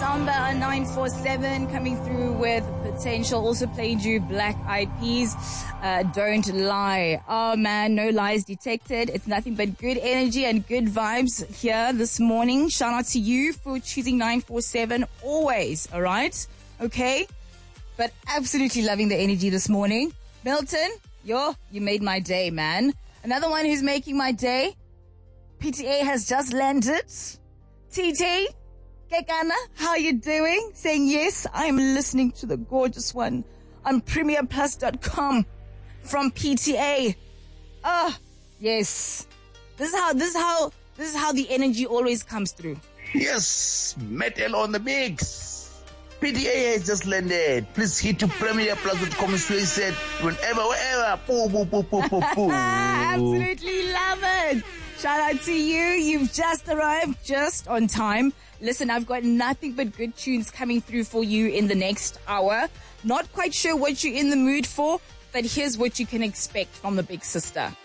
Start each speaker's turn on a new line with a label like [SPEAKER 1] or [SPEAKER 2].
[SPEAKER 1] Samba on 947 coming through with Potential. Also played you Black Eyed Peas. Don't Lie. Oh man, no lies detected. It's nothing but good energy and good vibes here this morning. Shout out to you for choosing 947 always. All right. Okay. But absolutely loving the energy this morning. Milton, you made my day, man. Another one who's making my day. PTA has just landed. TT, Kekana, how you doing? Saying yes, I'm listening to the gorgeous one on premierplus.com from PTA. Yes. This is how the energy always comes through.
[SPEAKER 2] Yes, metal on the mix. PTA has just landed. Please hit to premierplus.com said whenever, wherever. Boo, boo, boo, boo, boo, boo.
[SPEAKER 1] Absolutely love it. Shout out to you. You've just arrived just on time. Listen, I've got nothing but good tunes coming through for you in the next hour. Not quite sure what you're in the mood for, but here's what you can expect from the big sister.